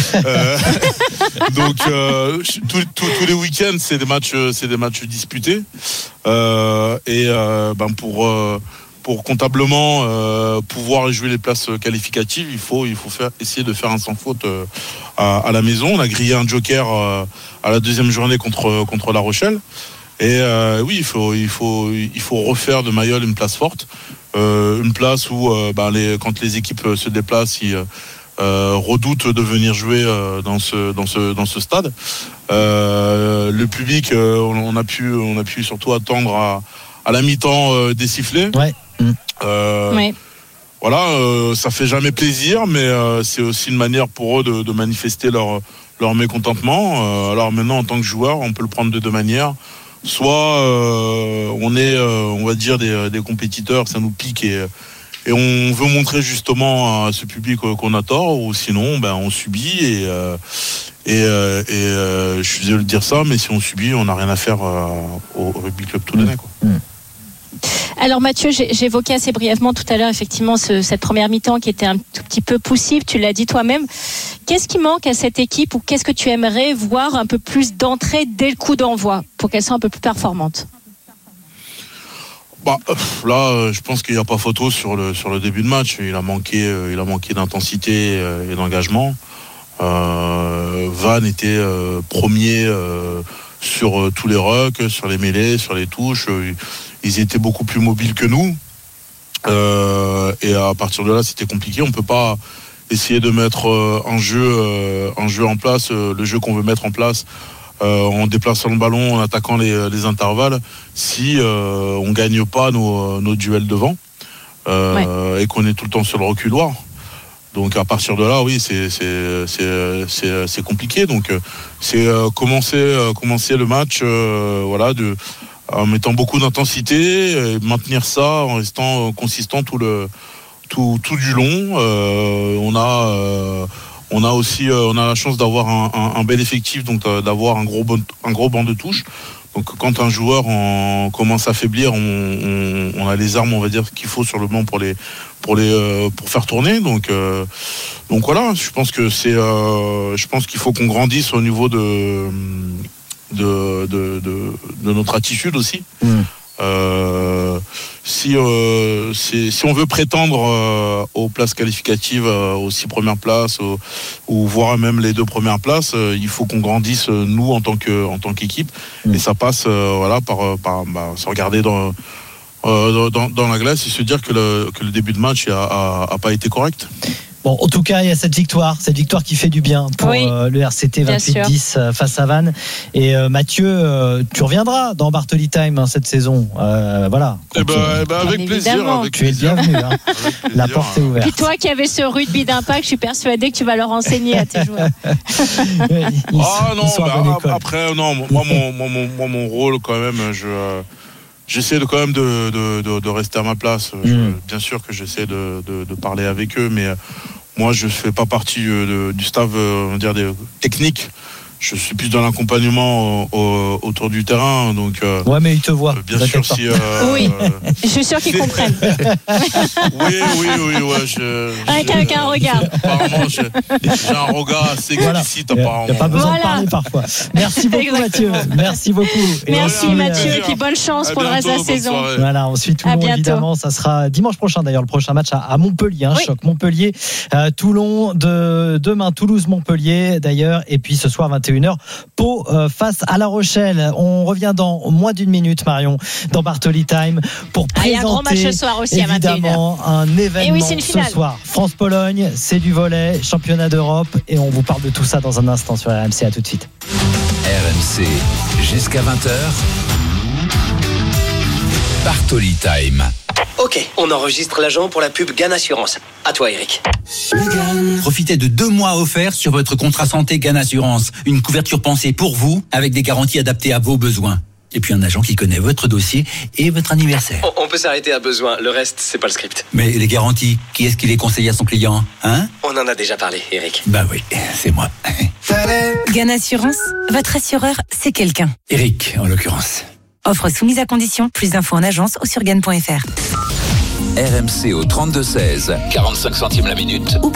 Donc tous les week-ends, c'est des matchs disputés. Pour comptablement pouvoir jouer les places qualificatives, il faut essayer de faire un sans faute à la maison. On a grillé un joker à la deuxième journée contre La Rochelle. Et oui, il faut refaire de Mayol une place forte, une place où quand les équipes se déplacent, ils redoutent de venir jouer dans ce stade. Le public, on a pu surtout attendre à la mi-temps des sifflets. Ouais. Ouais. Voilà, ça fait jamais plaisir, mais c'est aussi une manière pour eux de manifester leur mécontentement. Alors maintenant, en tant que joueur, on peut le prendre de deux manières. Soit on est, on va dire, des compétiteurs, ça nous pique et on veut montrer justement à ce public qu'on a tort, ou sinon on subit et je suis désolé de dire ça, mais si on subit, on n'a rien à faire au Rugby Club Toulonnais, quoi. Alors Mathieu, j'évoquais assez brièvement tout à l'heure effectivement cette première mi-temps qui était un tout petit peu poussive, tu l'as dit toi-même. Qu'est-ce qui manque à cette équipe, ou qu'est-ce que tu aimerais voir un peu plus d'entrée dès le coup d'envoi pour qu'elle soit un peu plus performante? Là, je pense qu'il n'y a pas photo sur le début de match. Il a manqué d'intensité et d'engagement. Van était premier sur tous les rucks, sur les mêlées, sur les touches. Ils étaient beaucoup plus mobiles que nous. Et à partir de là, c'était compliqué. On ne peut pas essayer de mettre un jeu en place, le jeu qu'on veut mettre en place, en déplaçant le ballon, en attaquant les intervalles, si on ne gagne pas nos duels devant et qu'on est tout le temps sur le reculoir. Donc à partir de là, oui, c'est compliqué. Donc c'est commencer le match, en mettant beaucoup d'intensité, et maintenir ça en restant consistant tout du long. On a aussi la chance d'avoir un bel effectif, donc d'avoir un gros banc de touche. Donc quand un joueur commence à faiblir, on a les armes, on va dire, qu'il faut sur le banc pour faire tourner. Donc voilà, je pense qu'il faut qu'on grandisse au niveau de notre attitude aussi. Si on veut prétendre aux places qualificatives, aux 6 premières places, ou voire même les 2 premières places, il faut qu'on grandisse nous en tant qu'équipe. Et ça passe par se regarder dans la glace et se dire que le début de match a pas été correct. Bon, en tout cas, il y a cette victoire qui fait du bien pour le RCT 28-10 face à Vannes. Et Mathieu, tu reviendras dans Bartoli Time cette saison. Voilà. Avec plaisir. Tu es le bienvenu. La porte est ouverte. Puis toi qui avais ce rugby d'impact, je suis persuadé que tu vas leur enseigner à tes joueurs. Après, non, moi, mon rôle quand même, j'essaie quand même de rester à ma place. Bien sûr que j'essaie de parler avec eux, mais moi je fais pas partie du staff, on va dire, des techniques. Je suis plus dans l'accompagnement autour du terrain, donc. Ouais, mais ils te voient. Bien sûr, si. Oui, je suis sûr qu'ils comprennent. Oui, avec un regard. Apparemment, j'ai un regard assez explicite, apparemment. Il n'y a pas besoin de parler parfois. Merci beaucoup, Mathieu. Merci beaucoup. Merci, Mathieu, et puis bonne chance pour le reste de la saison. Voilà, on suit Toulon, évidemment. Ça sera dimanche prochain, d'ailleurs, le prochain match à Montpellier. Choc Montpellier, Toulon, demain, Toulouse-Montpellier, d'ailleurs. Et puis ce soir, 21h, Pau face à La Rochelle. On revient dans moins d'une minute, Marion, dans Bartoli Time pour présenter, un gros match ce soir aussi, évidemment, un événement ce soir. France-Pologne, c'est du volley, championnat d'Europe, et on vous parle de tout ça dans un instant sur RMC. À tout de suite. RMC jusqu'à 20h. Bartoli Time. Ok, on enregistre l'agent pour la pub GAN Assurance. À toi, Eric. Profitez de 2 mois offerts sur votre contrat santé GAN Assurance. Une couverture pensée pour vous, avec des garanties adaptées à vos besoins. Et puis un agent qui connaît votre dossier et votre anniversaire. On peut s'arrêter à besoin, le reste, c'est pas le script. Mais les garanties, qui est-ce qui les conseille à son client, hein ? On en a déjà parlé, Eric. Bah oui, c'est moi. GAN Assurance, votre assureur, c'est quelqu'un. Eric, en l'occurrence. Offre soumise à condition. Plus d'infos en agence ou sur GAN.fr. RMC au 32-16, 45 centimes la minute. Ou par